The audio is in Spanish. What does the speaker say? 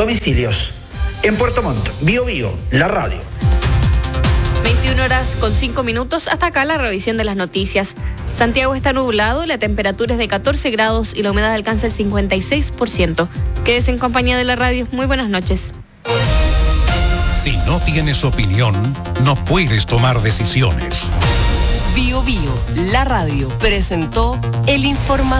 domicilios. En Puerto Montt, Biobío, la radio. 21:05. Hasta acá la revisión de las noticias. Santiago está nublado, la temperatura es de 14 grados y la humedad alcanza el 56%. Quédese en compañía de la radio. Muy buenas noches. Si no tienes opinión, no puedes tomar decisiones. Bio Bio, la radio, presentó el informador.